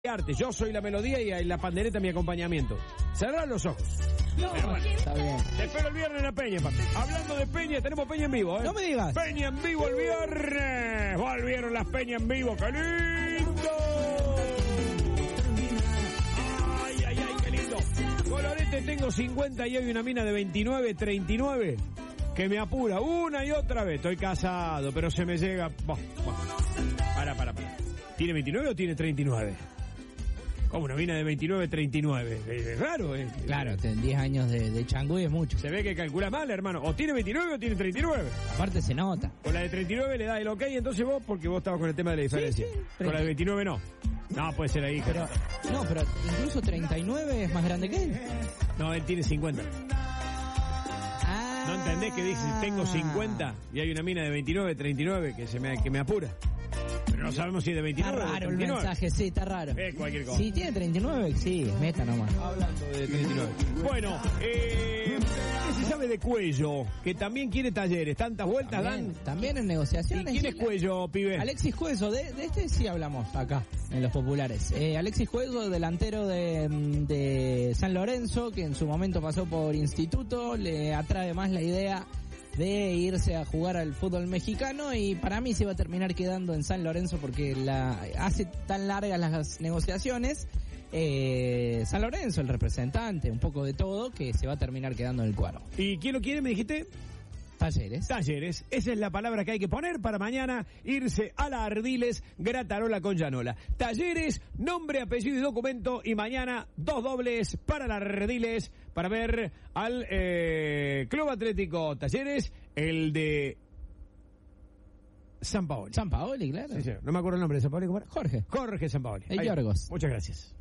arte. Yo soy la melodía y la pandereta mi acompañamiento. Cerrá los ojos. No, Pero bueno, está bien. te espero el viernes en la Peña, papi. Hablando de Peña, tenemos Peña en vivo, ¿eh? No me digas. Peña en vivo el viernes. Volvieron las Peñas en vivo. ¡Qué lindo! ¡Ay, ay, ay, qué lindo! Colorete, tengo 50 y hoy una mina de 29, 39 que me apura una y otra vez. Estoy casado, pero se me llega... Para. ¿Tiene 29 o tiene 39? Como una mina de 29, 39. Es raro, ¿eh? Claro, 10 años de changüí es mucho. Se ve que calcula mal, hermano. O tiene 29 o tiene 39. Aparte se nota. Con la de 39 le da el ok, entonces vos, porque vos estabas con el tema de la diferencia. Sí. Con la de 29 no. No, puede ser ahí. Pero incluso 39 es más grande que él. No, él tiene 50. ¿No entendés que dice tengo 50 y hay una mina de 29, 39 que me apura? Pero no sabemos si es de 29 Está o de raro el 39. mensaje, sí, está raro. Cualquier cosa. Si tiene 39, sí, meta nomás. Hablando de 39. Bueno, ¿qué se sabe de Cuello? Que también quiere talleres. Tantas vueltas dan. También en negociaciones. ¿Y quién es Cuello, pibe? Alexis Cuello, de este sí hablamos acá, en Los Populares. Alexis Cuello, delantero de San Lorenzo, que en su momento pasó por Instituto, le atrae más la idea de irse a jugar al fútbol mexicano y para mí se va a terminar quedando en San Lorenzo porque hace tan largas las negociaciones. San Lorenzo, el representante, un poco de todo, que se va a terminar quedando en el cuadro. ¿Y quién lo quiere, me dijiste? Talleres. Talleres, esa es la palabra que hay que poner para mañana irse a la Ardiles Gratarola con Llanola. Talleres, nombre, apellido y documento, y mañana 2 dobles para la Ardiles para ver al Club Atlético Talleres, el de San Paoli. San Paoli, claro. Sí, no me acuerdo el nombre de San Paoli, ¿cómo era? Jorge San Paoli. Yorgos. Muchas gracias.